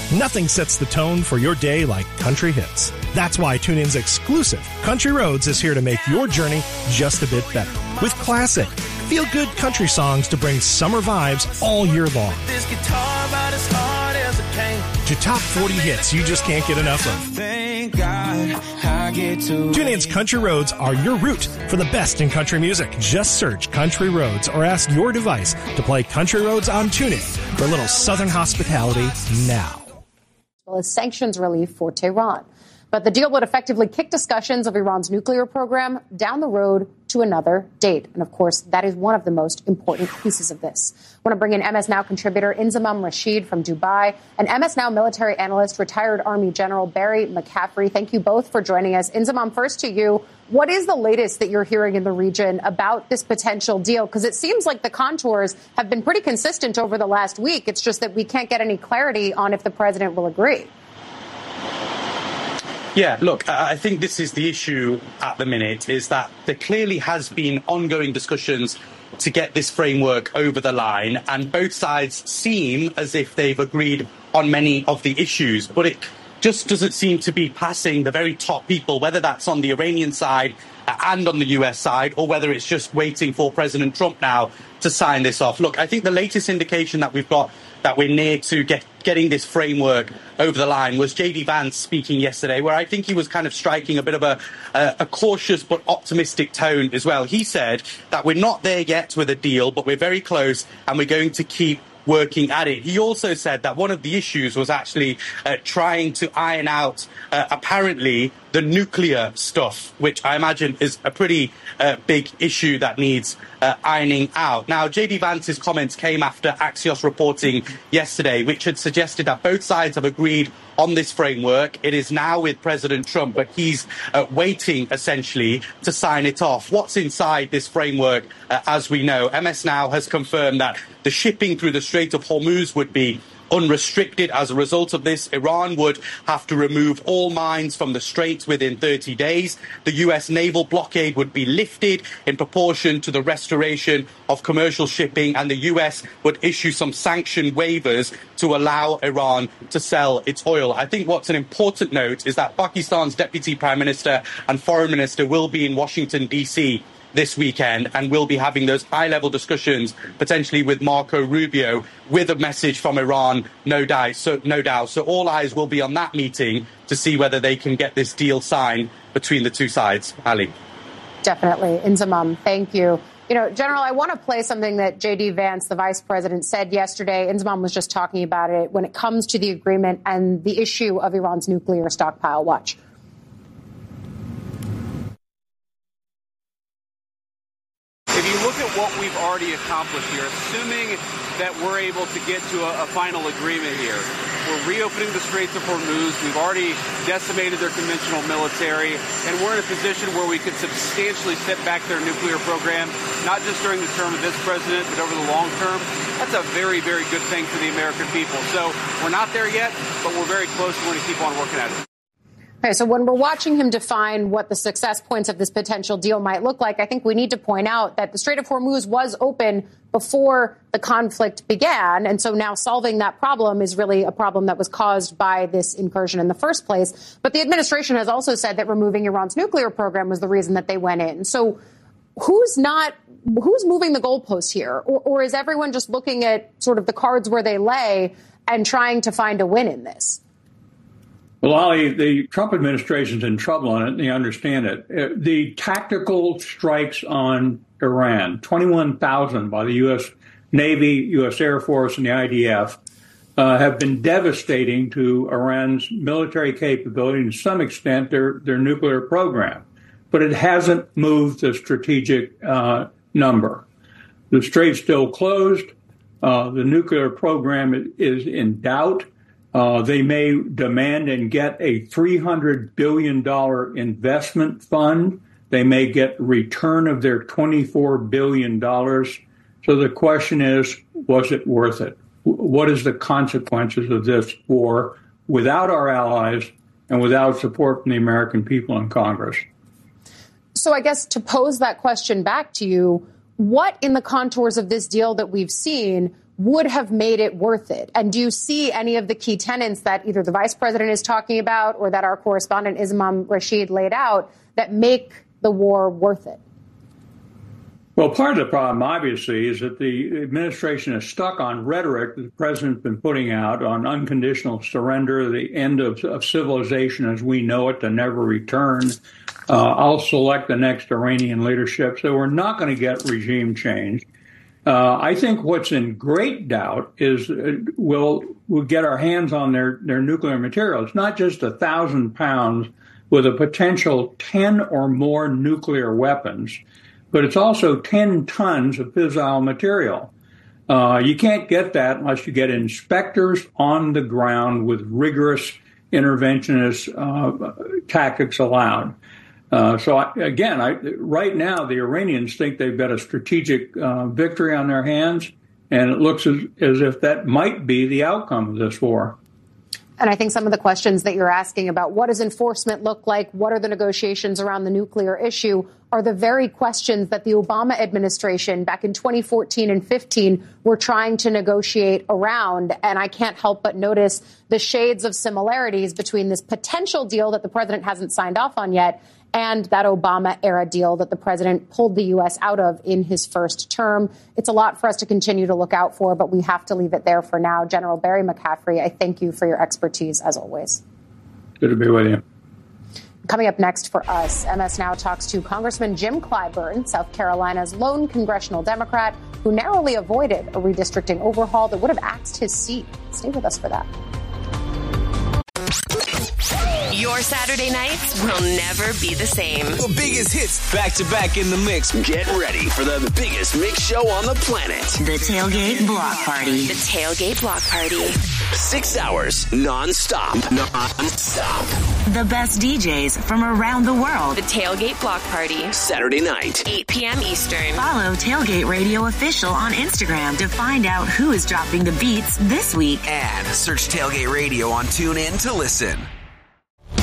Nothing sets the tone for your day like country hits. That's why TuneIn's exclusive Country Roads is here to make your journey just a bit better. With classic, feel-good country songs to bring summer vibes all year long. This guitar about as hard as it came. To top 40 hits you just can't get enough of. Thank God I get to. TuneIn's Country Roads are your route for the best in country music. Just search Country Roads or ask your device to play Country Roads on TuneIn for a little Southern hospitality now. As sanctions relief for Tehran. But the deal would effectively kick discussions of Iran's nuclear program down the road to another date. And of course, that is one of the most important pieces of this. I want to bring in MS Now contributor Inzamam Rashid from Dubai and MS Now military analyst, retired Army General Barry McCaffrey. Thank you both for joining us. Inzamam, first to you. What is the latest that you're hearing in the region about this potential deal? Because it seems like the contours have been pretty consistent over the last week. It's just that we can't get any clarity on if the president will agree. Yeah, look, I think this is the issue at the minute, is that there clearly has been ongoing discussions to get this framework over the line, and both sides seem as if they've agreed on many of the issues, but it just doesn't seem to be passing the very top people, whether that's on the Iranian side and on the US side, or whether it's just waiting for President Trump now to sign this off. Look, I think the latest indication that we've got that we're near to getting this framework over the line was J.D. Vance speaking yesterday, where I think he was kind of striking a bit of a cautious but optimistic tone as well. He said that we're not there yet with a deal, but we're very close and we're going to keep working at it. He also said that one of the issues was actually trying to iron out, apparently, the nuclear stuff, which I imagine is a pretty big issue that needs ironing out. Now, J.D. Vance's comments came after Axios reporting yesterday, which had suggested that both sides have agreed on this framework. It is now with President Trump, but he's waiting, essentially, to sign it off. What's inside this framework, as we know? MS Now has confirmed that the shipping through the Strait of Hormuz would be unrestricted. As a result of this, Iran would have to remove all mines from the strait within 30 days. The US naval blockade would be lifted in proportion to the restoration of commercial shipping, and the US would issue some sanction waivers to allow Iran to sell its oil. I think what's an important note is that Pakistan's Deputy Prime Minister and Foreign Minister will be in Washington, D.C. this weekend, and we'll be having those high-level discussions, potentially with Marco Rubio, with a message from Iran, no doubt. So all eyes will be on that meeting to see whether they can get this deal signed between the two sides. Ali. Definitely. Inzamam, thank you. You know, General, I want to play something that J.D. Vance, the vice president, said yesterday. Inzamam was just talking about it when it comes to the agreement and the issue of Iran's nuclear stockpile. Watch. If you look at what we've already accomplished here, assuming that we're able to get to a final agreement here, we're reopening the Straits of Hormuz. We've already decimated their conventional military, and we're in a position where we could substantially set back their nuclear program, not just during the term of this president, but over the long term. That's a very, very good thing for the American people. So we're not there yet, but we're very close. We're going to keep on working at it. Okay, so when we're watching him define what the success points of this potential deal might look like, I think we need to point out that the Strait of Hormuz was open before the conflict began. And so now solving that problem is really a problem that was caused by this incursion in the first place. But the administration has also said that removing Iran's nuclear program was the reason that they went in. So who's moving the goalposts here? Or is everyone just looking at sort of the cards where they lay and trying to find a win in this? Well, Ali, the Trump administration's in trouble on it, and they understand it. The tactical strikes on Iran, 21,000 by the U.S. Navy, U.S. Air Force, and the IDF, have been devastating to Iran's military capability and to some extent their nuclear program. But it hasn't moved the strategic number. The strait's still closed. The nuclear program is in doubt. They may demand and get a $300 billion investment fund. They may get return of their $24 billion. So the question is, was it worth it? What is the consequences of this war without our allies and without support from the American people and Congress? So I guess to pose that question back to you, what in the contours of this deal that we've seen would have made it worth it? And do you see any of the key tenets that either the vice president is talking about or that our correspondent Isam Rashid laid out that make the war worth it? Well, part of the problem, obviously, is that the administration is stuck on rhetoric that the president's been putting out on unconditional surrender, the end of civilization as we know it, to never return. I'll select the next Iranian leadership. So we're not going to get regime change. I think what's in great doubt is we'll get our hands on their nuclear material. It's not just 1,000 pounds with a potential 10 or more nuclear weapons, but it's also 10 tons of fissile material. You can't get that unless you get inspectors on the ground with rigorous interventionist tactics allowed. Right now, the Iranians think they've got a strategic victory on their hands, and it looks as if that might be the outcome of this war. And I think some of the questions that you're asking about what does enforcement look like, what are the negotiations around the nuclear issue, are the very questions that the Obama administration back in 2014 and 15 were trying to negotiate around. And I can't help but notice the shades of similarities between this potential deal that the president hasn't signed off on yet and that Obama-era deal that the president pulled the U.S. out of in his first term. It's a lot for us to continue to look out for, but we have to leave it there for now. General Barry McCaffrey, I thank you for your expertise, as always. Good to be with you. Coming up next for us, MS Now talks to Congressman Jim Clyburn, South Carolina's lone congressional Democrat, who narrowly avoided a redistricting overhaul that would have axed his seat. Stay with us for that. Your Saturday nights will never be the same. The biggest hits back to back in the mix. Get ready for the biggest mix show on the planet. The Tailgate Block Party. The Tailgate Block Party. 6 hours non-stop. The best DJs from around the world. The Tailgate Block Party. Saturday night, 8 p.m. Eastern. Follow Tailgate Radio Official on Instagram to find out who is dropping the beats this week. And search Tailgate Radio on TuneIn to listen.